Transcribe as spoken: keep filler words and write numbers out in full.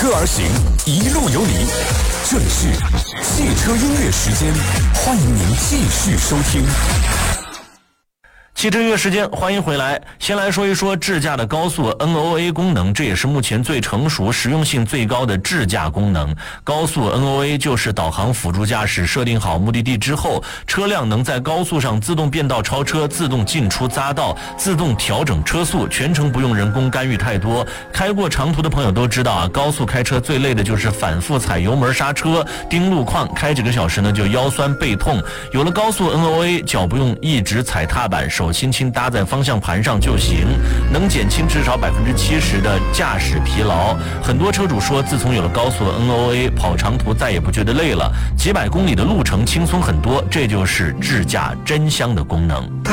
歌而行，一路有你。这里是汽车音乐时间，欢迎您继续收听。 汽车音乐时间，欢迎回来。先来说一说智驾的高速 N O A 功能，这也是目前最成熟、实用性最高的智驾功能。高速 N O A 就是导航辅助驾驶，设定好目的地之后，车辆能在高速上自动变道超车、自动进出匝道、自动调整车速，全程不用人工干预太多。开过长途的朋友都知道啊，高速开车最累的就是反复踩油门刹车、盯路况，开几个小时呢就腰酸背痛。有了高速 N O A， 脚不用一直踩踏板，手轻轻搭在方向盘上就行，能减轻至少百分之七十的驾驶疲劳。很多车主说，自从有了高速 N O A， 跑长途再也不觉得累了，几百公里的路程轻松很多，这就是智驾真香的功能。